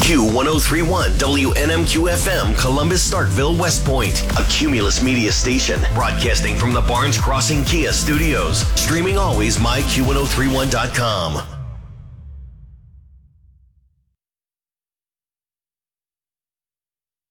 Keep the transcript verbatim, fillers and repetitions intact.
Q ten thirty-one W N M Q F M, Columbus, Starkville, West Point. A Cumulus media station broadcasting from the Barnes Crossing Kia studios. Streaming always my Q ten thirty-one dot com.